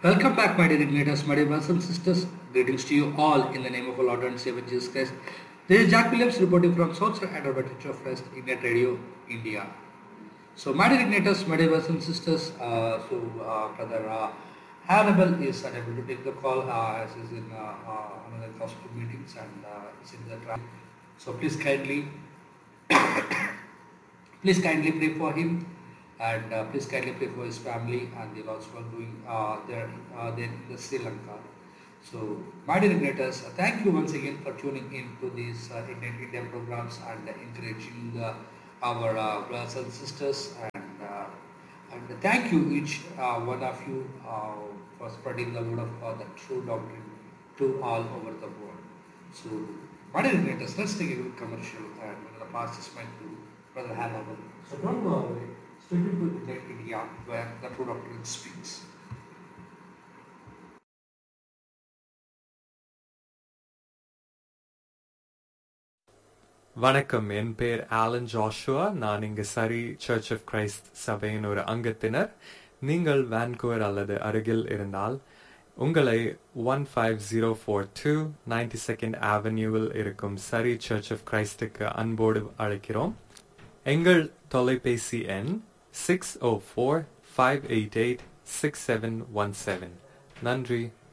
Welcome back, my dear igniters, my dear brothers and sisters. Greetings to you all in the name of our Lord and Savior Jesus Christ. This is Jack Williams reporting from Southside Hyderabad Church of Christ, Ignite Radio, India. So, my dear igniters, my dear brothers and sisters, Brother Hannibal is unable to take the call as he's in another gospel meetings and is in the traffic. So, please kindly pray for him and please kindly pray for his family and the Lord's work doing there in the Sri Lanka. So, my dear igniters, thank you once again for tuning in to these Ignite India programs and encouraging our brothers and sisters and thank you each one of you for spreading the word of God, the true doctrine to all over the world. So, my dear igniters, let's take a quick commercial and we're going to pass this mic to Brother Hannibal. So, don't go away. Straight into Ignite India where the true doctrine speaks. வணக்கம். என் பேர் Alan Joshua. நான் இங்கு சரி search of Christ சபையின் ஒரு அங்கத்தினர். நீங்கள் Vancouver அல்லது அருகில் இருந்தால் உங்களை 15042 92nd அவென்யூவில் இருக்கும் சரி சர்ச் ஆஃப் கிரைஸ்டுக்கு அன்போடு அழைக்கிறோம். எங்கள் தொலைபேசி எண் 604-588-6717. நன்றி,